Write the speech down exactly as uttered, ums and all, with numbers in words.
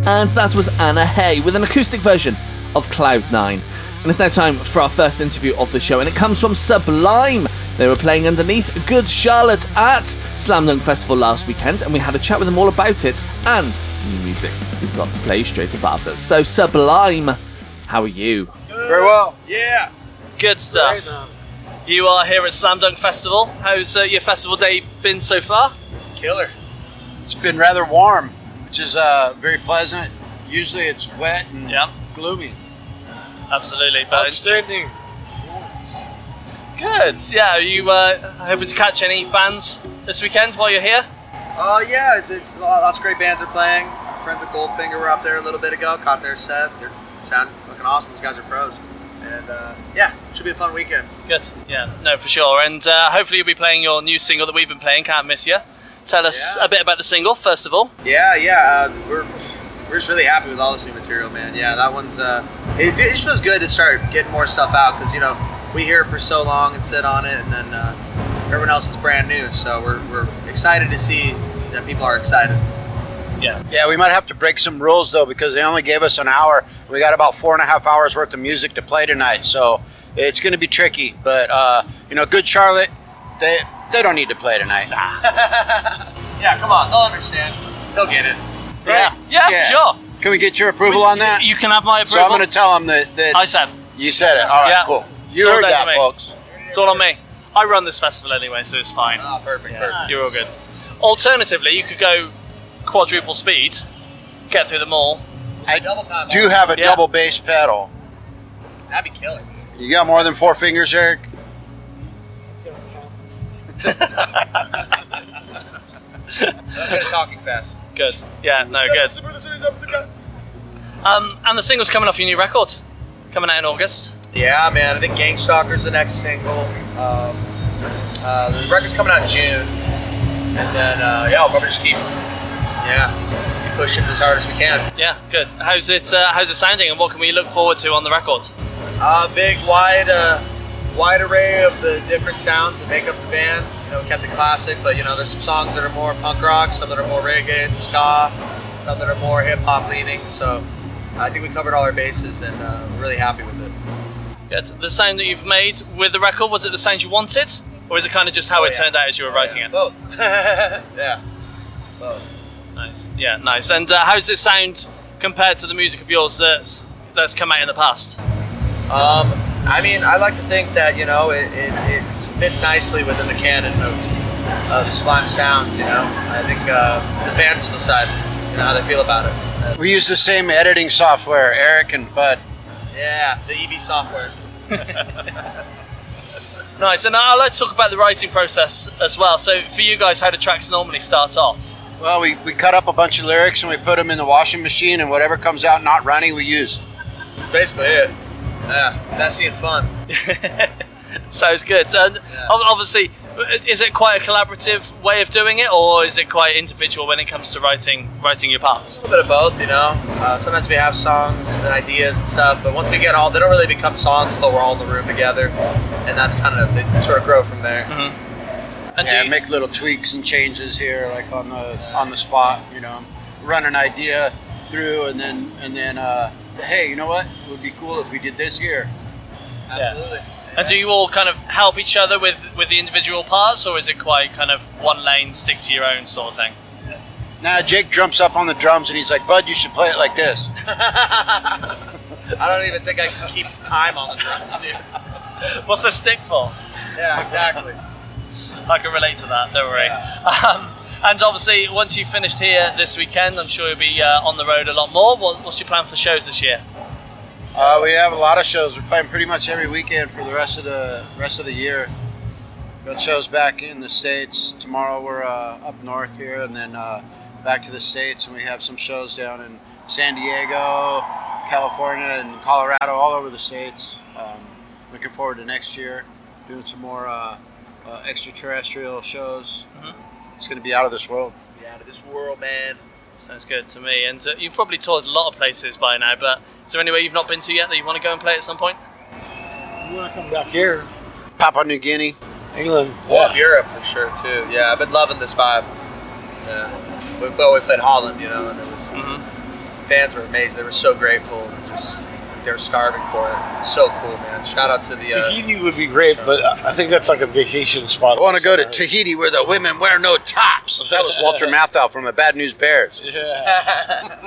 and that was Anna Hay with an acoustic version of Cloud Nine. And it's now time for our first interview of the show, and it comes from Sublime. They were playing underneath Good Charlotte at Slam Dunk Festival last weekend, and we had a chat with them all about it and new music we've got to play straight above us. So Sublime, how are you? Very well. Yeah. Good stuff. Great, you are here at Slam Dunk Festival. How's uh, your festival day been so far? Killer. It's been rather warm, which is uh, very pleasant. Usually it's wet and yeah. gloomy. Absolutely. But outstanding. Good. Yeah, are you uh, hoping to catch any bands this weekend while you're here? Uh, yeah, it's, it's lots of great bands are playing. Friends of Goldfinger were up there a little bit ago, caught their set. They sound fucking awesome. These guys are pros. And uh, yeah, should be a fun weekend. Good. Yeah, no, for sure. And uh, hopefully you'll be playing your new single that we've been playing, Can't Miss Ya. Tell us yeah. a bit about the single, first of all. Yeah, yeah. Uh, we're we're just really happy with all this new material, man. Yeah, that one's. Uh, it, it just feels good to start getting more stuff out because you know we hear it for so long and sit on it, and then uh, everyone else is brand new. So we're we're excited to see that people are excited. Yeah. Yeah, we might have to break some rules though because they only gave us an hour. We got about four and a half hours worth of music to play tonight, so it's going to be tricky. But uh, you know, Good Charlotte, they they don't need to play tonight. Yeah, come on, they'll understand. They'll get it. Right? Yeah, yeah, for sure. Can we get your approval on that? You can have my approval. So I'm going to tell them that, that I said. You said it. All right, yeah. cool. You it's heard that, folks. It's all on me. I run this festival anyway, so it's fine. Oh, perfect, yeah. perfect. You're all good. Alternatively, you could go quadruple speed, get through them all. I double time do have a yeah. double bass pedal. That'd be killer. You got more than four fingers, Eric? I'm good at talking fast. Good. Yeah, no, good. Um, and the single's coming off your new record, coming out in August. Yeah, man. I think Gangstalker's the next single. Um, uh, the record's coming out in June, and then uh, yeah, I'll probably just keep, yeah, keep pushing as hard as we can. Yeah, good. How's it? Uh, how's it sounding, and what can we look forward to on the record? Uh, big, wide, uh, wide array of the different sounds that make up the band. You know, we kept it classic, but you know, there's some songs that are more punk rock, some that are more reggae and ska, some that are more hip hop leaning. So I think we covered all our bases, and uh, we're really happy with it. Good. The sound that you've made with the record, was it the sound you wanted, or is it kind of just how oh, it yeah. turned out as you were oh, writing yeah. it? Both. Yeah. Both. Nice. Yeah, nice. And uh, how does it sound compared to the music of yours that's that's come out in the past? Um, I mean, I like to think that, you know, it, it, it fits nicely within the canon of uh, the Sublime sounds, you know. I think uh, the fans will decide, you know, how they feel about it. We use the same editing software, Eric and Bud. Yeah, the E B software. Nice. And I'd like to talk about the writing process as well. So for you guys, how do tracks normally start off? Well, we, we cut up a bunch of lyrics and we put them in the washing machine, and whatever comes out not running, we use. Basically it. Yeah, messy and fun. Sounds good. And yeah. obviously, is it quite a collaborative way of doing it, or is it quite individual when it comes to writing writing your parts? A little bit of both, you know. Uh, sometimes we have songs and ideas and stuff, but once we get all, they don't really become songs until we're all in the room together, and that's kind of, they sort of grow from there. Mm-hmm. And yeah, you... make little tweaks and changes here, like on the on the spot. You know, run an idea through, and then and then. Uh, hey, you know what? It would be cool if we did this here. Absolutely. Yeah. And do you all kind of help each other with, with the individual parts, or is it quite kind of one lane, stick to your own sort of thing? Nah, Jake jumps up on the drums and he's like, Bud, you should play it like this. I don't even think I can keep time on the drums, dude. What's the stick for? Yeah, exactly. I can relate to that, don't worry. Yeah. Um, and obviously, once you've finished here this weekend, I'm sure you'll be uh, on the road a lot more. What, what's your plan for shows this year? Uh, we have a lot of shows. We're playing pretty much every weekend for the rest of the rest of the year. Got shows back in the States. Tomorrow we're uh, up north here, and then uh, back to the States, and we have some shows down in San Diego, California, and Colorado, all over the States. Um, looking forward to next year, doing some more uh, uh, extraterrestrial shows. Mm-hmm. It's going to be out of this world. Yeah, out of this world, man. Sounds good to me. And uh, you've probably toured a lot of places by now, but is there anywhere you've not been to yet that you want to go and play at some point? You want to come back here? Papua New Guinea. England. Well, yeah. Europe for sure, too. Yeah, I've been loving this vibe. Yeah. We, well, we played Holland, you know, and it was... Mm-hmm. fans were amazing. They were so grateful. And just they were starving for it. So cool, man. Shout out to the. Uh, Tahiti would be great, but I think that's like a vacation spot. I want to go to Tahiti where the women wear no tops. That was Walter Matthau from the Bad News Bears. Yeah.